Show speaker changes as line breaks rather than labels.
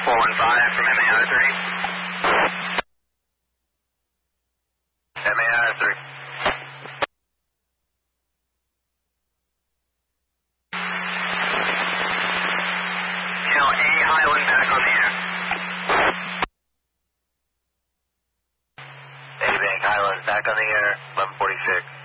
415 from MAR 3. MAR 3. Channel A Highland back on the air. A Bank Highland back on the air, 1146.